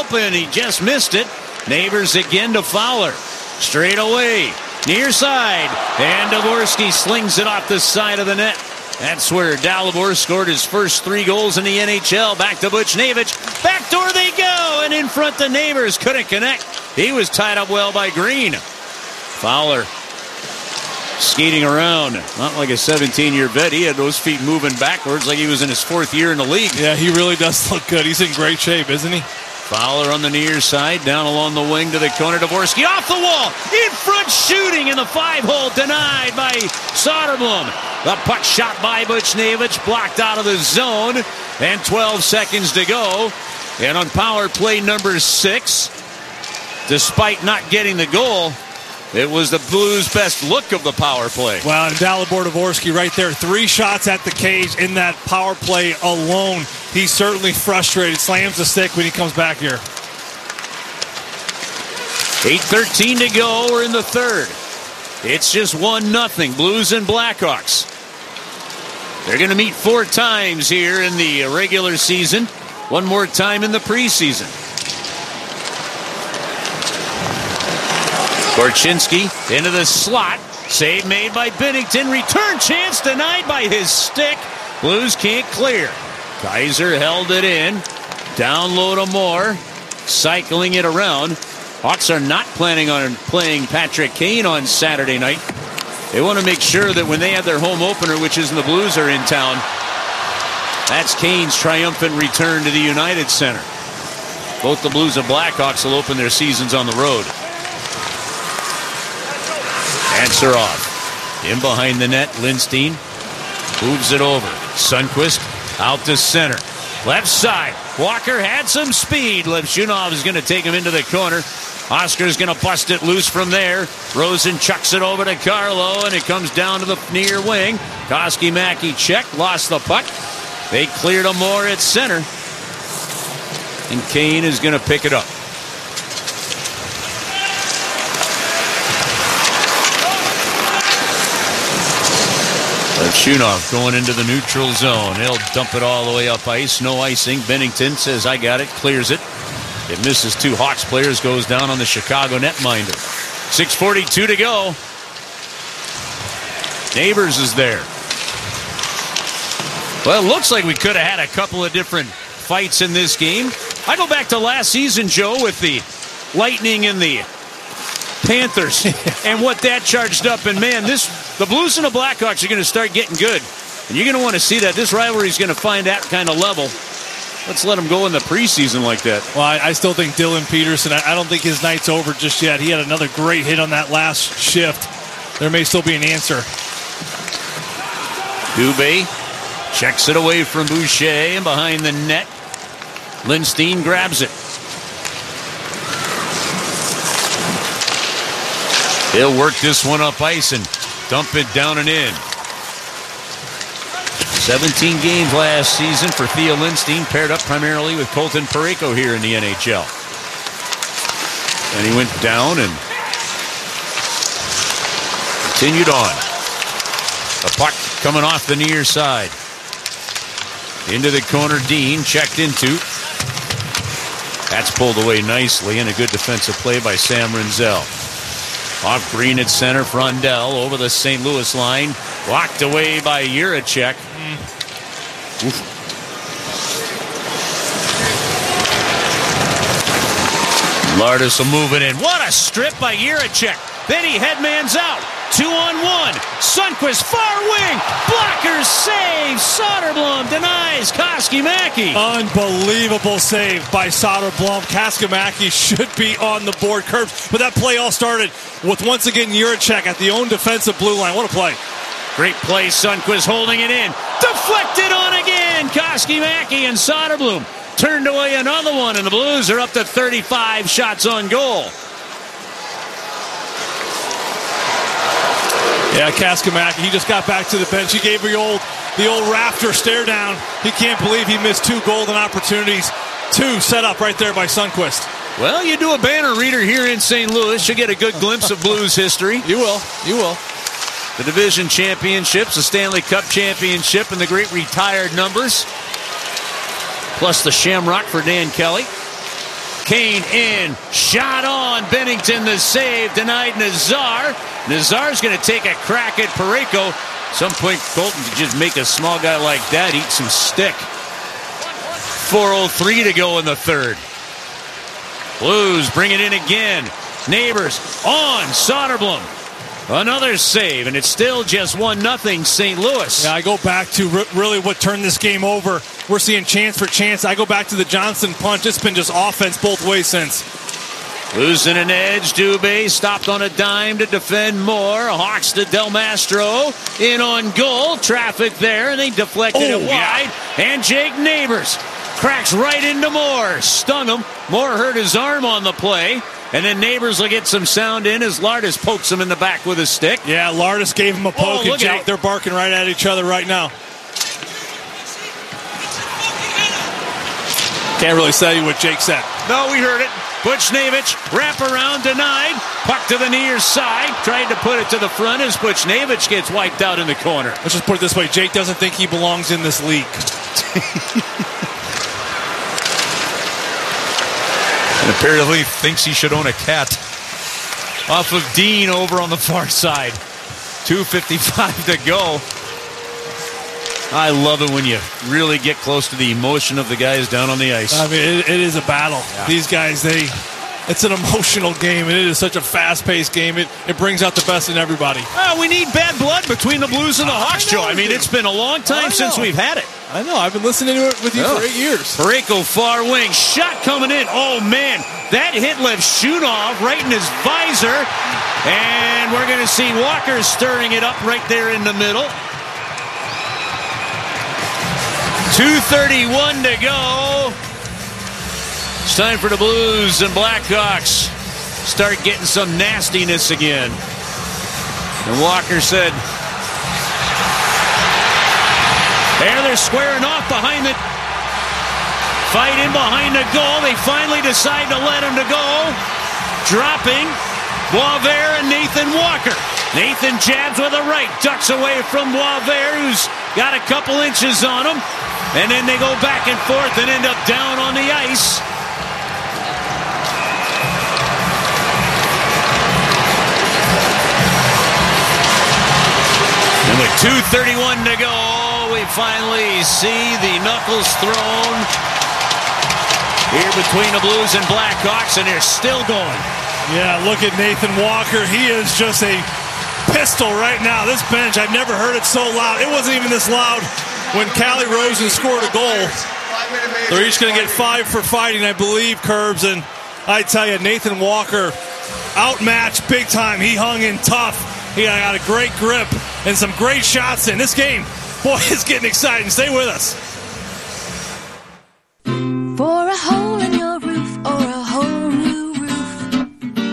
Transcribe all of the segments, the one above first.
open. He just missed it. Neighbors again to Fowler. Straight away. Near side. And Dvorsky slings it off the side of the net. That's where Dalibor scored his first 3 goals in the NHL. Back to Buchnevich. Backdoor they go. And in front the Neighbors couldn't connect. He was tied up well by Green. Fowler skating around. Not like a 17-year vet. He had those feet moving backwards like he was in his 4th year in the league. Yeah, he really does look good. He's in great shape, isn't he? Fowler on the near side, down along the wing to the corner. Dvorsky off the wall, in front shooting in the 5-hole, denied by Soderblom. The puck shot by Buchnevich, blocked out of the zone, and 12 seconds to go. And on power play number 6, despite not getting the goal, it was the Blues' best look of the power play. Well, and Dalibor Dvorsky right there, 3 shots at the cage in that power play alone. He's certainly frustrated. Slams the stick when he comes back here. 8:13 to go. We're in the 3rd. It's just 1-0. Blues and Blackhawks. They're going to meet 4 times here in the regular season. 1 more time in the preseason. Korchinski into the slot. Save made by Binnington. Return chance denied by his stick. Blues can't clear. Kaiser held it in. Down low to Moore. Cycling it around. Hawks are not planning on playing Patrick Kane on Saturday night. They want to make sure that when they have their home opener, which is the Blues are in town, that's Kane's triumphant return to the United Center. Both the Blues and Blackhawks will open their seasons on the road. Answer off. In behind the net, Lindstein moves it over. Sundqvist out to center. Left side. Walker had some speed. Levshunov is going to take him into the corner. Oscar's going to bust it loose from there. Rosen chucks it over to Carlo, and it comes down to the near wing. Koski-Mackey check, lost the puck. They cleared him more at center. And Kane is going to pick it up. Levshunov going into the neutral zone. He'll dump it all the way up ice. No icing. Binnington says, I got it. Clears it. It misses 2 Hawks players. Goes down on the Chicago netminder. 6:42 to go. Neighbors is there. Well, it looks like we could have had a couple of different fights in this game. I go back to last season, Joe, with the Lightning and the Panthers and what that charged up. And man, the Blues and the Blackhawks are going to start getting good, and you're going to want to see that. This rivalry is going to find that kind of level. Let's let him go in the preseason like that. Well, I still think Dylan Peterson, I don't think his night's over just yet. He had another great hit on that last shift. There may still be an answer. Dubé checks it away from Boucher and behind the net. Lindstein grabs it. He'll work this one up ice and dump it down and in. 17 games last season for Theo Lindstein, paired up primarily with Colton Parayko here in the NHL. And he went down and continued on. The puck coming off the near side. Into the corner, Dean checked into. That's pulled away nicely, and a good defensive play by Sam Rinzel. Off Green at center, Frondell over the St. Louis line. Blocked away by Jiricek. Lardis will move it in. What a strip by Jiricek. Then he headmans out. 2-on-1. Sundqvist, far wing. Blocker save. Soderblom denies Koski-Mackey. Unbelievable save by Soderblom. Koski-Mackey should be on the board curbs. But that play all started with, once again, Jiricek at the own defensive blue line. What a play. Great play. Sundqvist holding it in. Deflected on again. Koski-Mackey and Soderblom turned away another one, and the Blues are up to 35 shots on goal. Yeah, Koski-Mackey, he just got back to the bench. He gave the old rafter stare down. He can't believe he missed 2 golden opportunities. 2 set up right there by Sundqvist. Well, you do a banner reader here in St. Louis, you'll get a good glimpse of Blues history. You will. You will. The division championships, the Stanley Cup championship, and the great retired numbers. Plus the Shamrock for Dan Kelly. Kane in. Shot on. Bennington the save. Denied Nazar. Nazar's going to take a crack at Parayko. At some point, Colton could just make a small guy like that eat some stick. 4:03 to go in the third. Blues bring it in again. Neighbors on. Soderblom. Another save, and it's still just 1-0 St. Louis. Yeah, I go back to really what turned this game over. We're seeing chance for chance. I go back to the Johnson punch. It's been just offense both ways since. Losing an edge. Dubé stopped on a dime to defend Moore. Hawks to Del Mastro. In on goal. Traffic there, and they deflected it wide. And Jake Neighbors cracks right into Moore. Stung him. Moore hurt his arm on the play. And then Neighbors will get some sound in as Lardis pokes him in the back with his stick. Yeah, Lardis gave him a poke, and Jake, they're barking right at each other right now. Can't really say what Jake said. No, we heard it. Buchnevich, wrap around, denied. Puck to the near side. Tried to put it to the front as Buchnevich gets wiped out in the corner. Let's just put it this way. Jake doesn't think he belongs in this league. And apparently thinks he should own a cat. Off of Dean over on the far side. 2:55 to go. I love it when you really get close to the emotion of the guys down on the ice. I mean, it is a battle. Yeah. These guys, it's an emotional game, and it is such a fast-paced game. It brings out the best in everybody. We need bad blood between the Blues and the Hawks, Joe. I mean, it's been a long time since we've had it. I know. I've been listening to it with you for 8 years. Parayko far wing. Shot coming in. Oh, man. That hit left Shunov right in his visor. And we're going to see Walker stirring it up right there in the middle. 2:31 to go. It's time for the Blues and Blackhawks start getting some nastiness again. And Walker said, there they're squaring off behind the fight in behind the goal. They finally decide to let him to go. Dropping Boisvert and Nathan Walker. Nathan jabs with a right, ducks away from Boisvert, who's got a couple inches on him. And then they go back and forth and end up down on the ice. And with 2:31 to go, we finally see the knuckles thrown here between the Blues and Blackhawks, and they're still going. Yeah, look at Nathan Walker. He is just a pistol right now. This bench, I've never heard it so loud. It wasn't even this loud when Callie Rosen scored a goal. They're each going to get 5 for fighting, I believe, Curbs. And I tell you, Nathan Walker outmatched big time. He hung in tough. He got a great grip and some great shots in this game. Boy, it's getting exciting. Stay with us. For a hole in your roof or a whole new roof,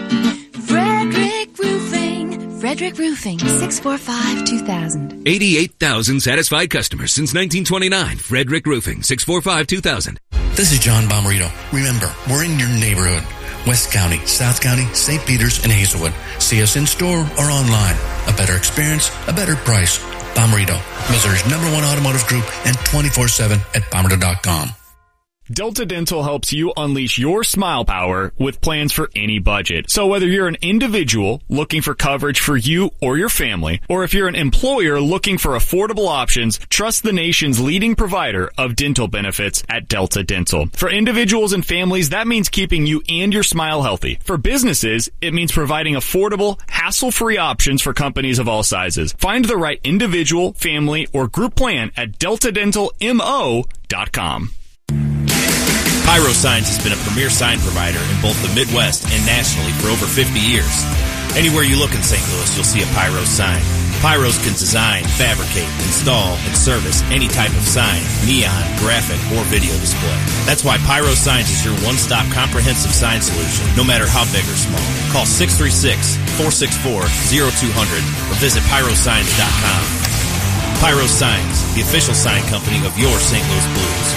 Frederick Roofing, 645-2000. 88,000 satisfied customers since 1929. Frederick Roofing, 645-2000. This is John Bomarito. Remember, we're in your neighborhood. West County, South County, St. Peters, and Hazelwood. See us in store or online. A better experience, a better price. Bomarito, Missouri's #1 automotive group, and 24/7 at bomarito.com. Delta Dental helps you unleash your smile power with plans for any budget. So whether you're an individual looking for coverage for you or your family, or if you're an employer looking for affordable options, trust the nation's leading provider of dental benefits at Delta Dental. For individuals and families, that means keeping you and your smile healthy. For businesses, it means providing affordable, hassle-free options for companies of all sizes. Find the right individual, family, or group plan at deltadentalmo.com. Pyro Signs has been a premier sign provider in both the Midwest and nationally for over 50 years. Anywhere you look in St. Louis, you'll see a Pyro sign. Pyros can design, fabricate, install, and service any type of sign, neon, graphic, or video display. That's why Pyro Signs is your one-stop comprehensive sign solution, no matter how big or small. Call 636-464-0200 or visit pyrosigns.com. Pyro Signs, the official sign company of your St. Louis Blues.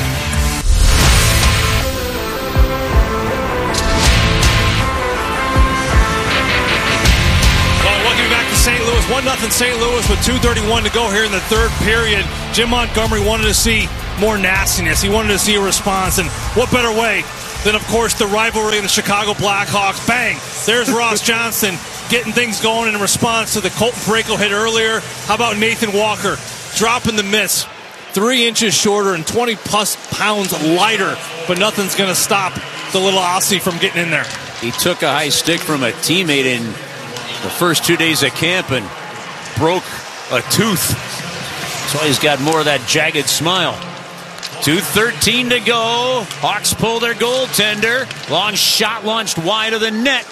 St. Louis, 1-0 St. Louis with 2:31 to go here in the third period. Jim Montgomery wanted to see more nastiness. He wanted to see a response, and what better way Then, of course, the rivalry of the Chicago Blackhawks. Bang! There's Ross Johnston getting things going in response to the Colton Parayko hit earlier. How about Nathan Walker dropping the miss? 3 inches shorter and 20-plus pounds lighter, but nothing's going to stop the little Aussie from getting in there. He took a high stick from a teammate in the first 2 days of camp and broke a tooth. So he's got more of that jagged smile. 2:13 to go. Hawks pull their goaltender. Long shot launched wide of the net.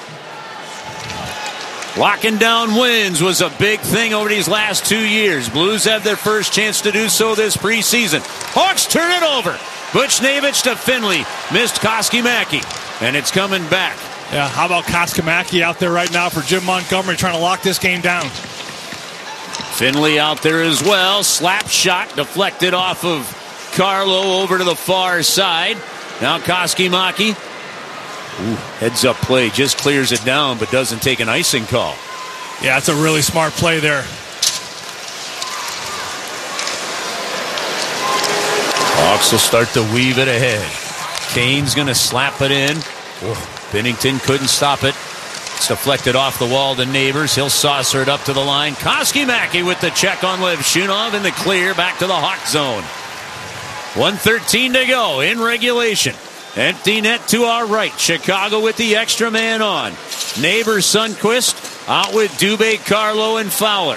Locking down wins was a big thing over these last 2 years. Blues have their first chance to do so this preseason. Hawks turn it over. Buchnevich to Finley. Missed Koskimäki. And it's coming back. Yeah, how about Koskimäki out there right now for Jim Montgomery trying to lock this game down. Finley out there as well. Slap shot deflected off of Carlo over to the far side. Now Koskimäki. Heads up play. Just clears it down but doesn't take an icing call. Yeah, it's a really smart play there. Hawks will start to weave it ahead. Kane's going to slap it in. Bennington couldn't stop it. It's deflected off the wall to Neighbors. He'll saucer it up to the line. Koskimäki with the check on Levshunov in the clear back to the Hawk zone. 1:13 to go in regulation. Empty net to our right. Chicago with the extra man on. Neighbors, Sundqvist out with Dubé, Carlo, and Fowler.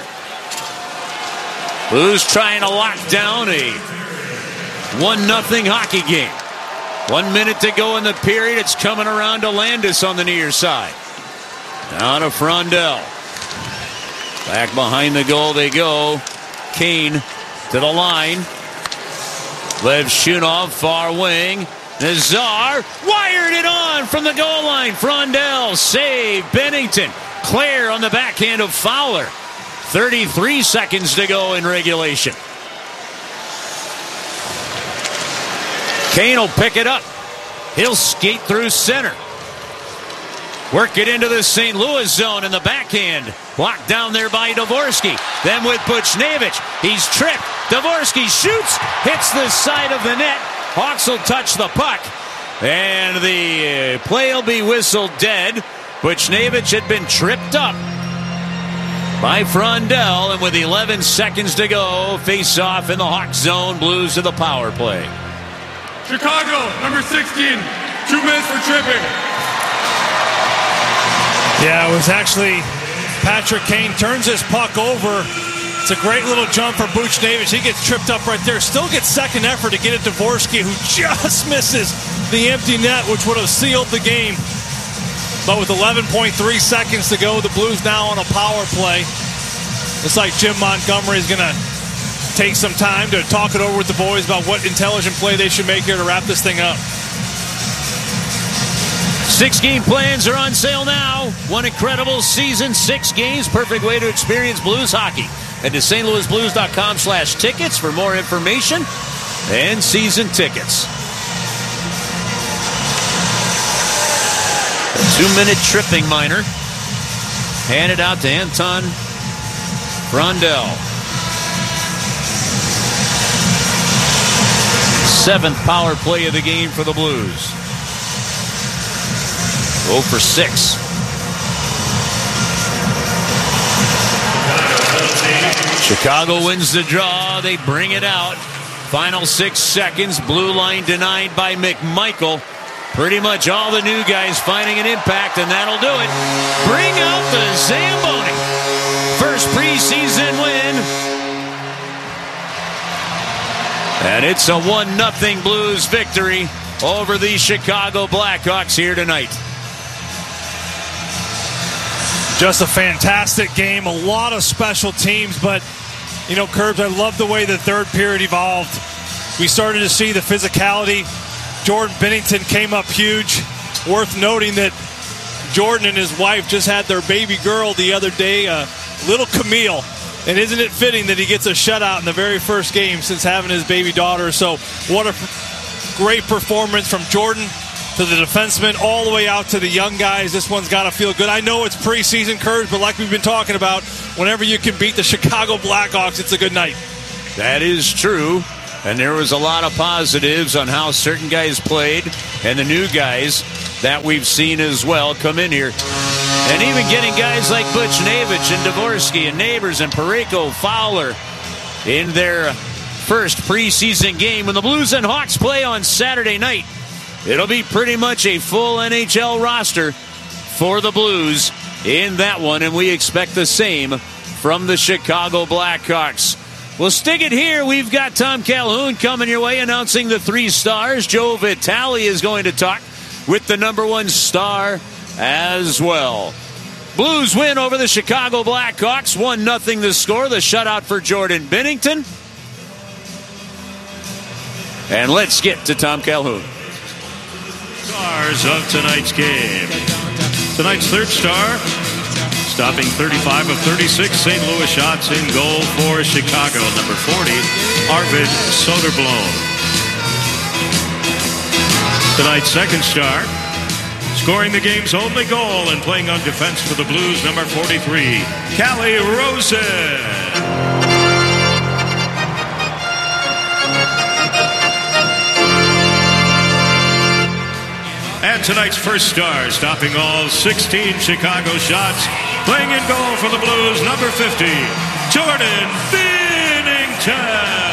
Blues trying to lock down a 1-0 hockey game. 1 minute to go in the period. It's coming around to Landis on the near side. Down to Frondell. Back behind the goal they go. Kane to the line. Levshunov, far wing. Nazar wired it on from the goal line. Frondell save. Bennington clear on the backhand of Fowler. 33 seconds to go in regulation. Kane will pick it up. He'll skate through center. Work it into the St. Louis zone in the backhand. Blocked down there by Dvorsky. Then with Buchnevich. He's tripped. Dvorsky shoots. Hits the side of the net. Hawks will touch the puck. And the play will be whistled dead. Buchnevich had been tripped up by Frondell. And with 11 seconds to go, face off in the Hawk zone. Blues to the power play. Chicago, number 16. 2 minutes for tripping. Yeah, it was actually Patrick Kane turns his puck over. It's a great little jump for Buchnevich. He gets tripped up right there. Still gets second effort to get it to Dvorsky, who just misses the empty net, which would have sealed the game. But with 11.3 seconds to go, the Blues now on a power play. It's like Jim Montgomery is going to take some time to talk it over with the boys about what intelligent play they should make here to wrap this thing up. 6-game plans are on sale now. One incredible season, 6 games. Perfect way to experience Blues hockey. Head to stlouisblues.com/tickets for more information and season tickets. A 2-minute tripping minor. Handed out to Anton Frondell. 7th power play of the game for the Blues. 0 for 6. Chicago wins the draw. They bring it out. Final 6 seconds. Blue line denied by McMichael. Pretty much all the new guys finding an impact, and that'll do it. Bring out the Zamboni. First preseason win. And it's a 1-0 Blues victory over the Chicago Blackhawks here tonight. Just a fantastic game. A lot of special teams, but, you know, Curbs, I love the way the third period evolved. We started to see the physicality. Jordan Bennington came up huge. Worth noting that Jordan and his wife just had their baby girl the other day, little Camille. And isn't it fitting that he gets a shutout in the very first game since having his baby daughter? So what a great performance from Jordan to the defensemen all the way out to the young guys. This one's got to feel good. I know it's preseason, Curves, but like we've been talking about, whenever you can beat the Chicago Blackhawks, it's a good night. That is true. And there was a lot of positives on how certain guys played and the new guys that we've seen as well come in here. And even getting guys like Butch Navich and Dvorsky and Neighbors and Parayko Fowler in their first preseason game. When the Blues and Hawks play on Saturday night, it'll be pretty much a full NHL roster for the Blues in that one, and we expect the same from the Chicago Blackhawks. We'll stick it here. We've got Tom Calhoun coming your way announcing the 3 stars. Joe Vitale is going to talk with the number 1 star as well. Blues win over the Chicago Blackhawks. 1-0 the score. The shutout for Jordan Binnington. And let's get to Tom Calhoun. Stars of tonight's game. Tonight's 3rd star, stopping 35 of 36 St. Louis shots in goal for Chicago. Number 40, Arvid Soderblom. Tonight's 2nd star, scoring the game's only goal and playing on defense for the Blues, number 43, Calle Rosen. And tonight's 1st star, stopping all 16 Chicago shots, playing in goal for the Blues, number 50, Jordan Binnington.